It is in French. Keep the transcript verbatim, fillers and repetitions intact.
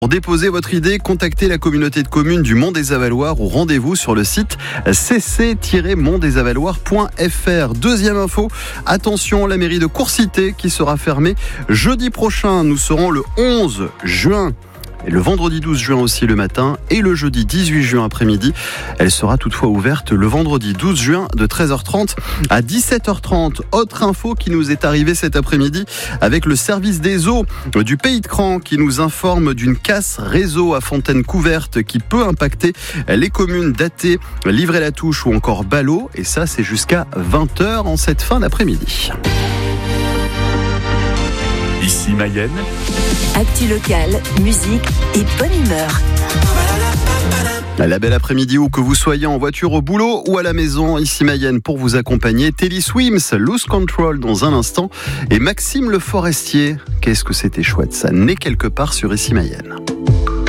Pour déposer votre idée, contactez la communauté de communes du Mont des Avaloirs ou rendez-vous sur le site c c tiret mont des avaloirs point f r. Deuxième info, attention, la mairie de Courcité qui sera fermée jeudi prochain. Nous serons le onze juin. Et le vendredi douze juin aussi le matin et le jeudi dix-huit juin après-midi. Elle sera toutefois ouverte le vendredi douze juin de treize heures trente à dix-sept heures trente. Autre info qui nous est arrivée cet après-midi avec le service des eaux du Pays de Cran qui nous informe d'une casse réseau à Fontaine Couverte qui peut impacter les communes d'Athée, Livray-la-Touche ou encore Ballot. Et ça, c'est jusqu'à vingt heures en cette fin d'après-midi. Ici Mayenne. Actu locale, musique et bonne humeur. La belle après-midi où que vous soyez en voiture au boulot ou à la maison, ici Mayenne pour vous accompagner. Telly Swims, Lose Control dans un instant et Maxime Le Forestier. Qu'est-ce que c'était chouette, ça naît quelque part sur ici Mayenne.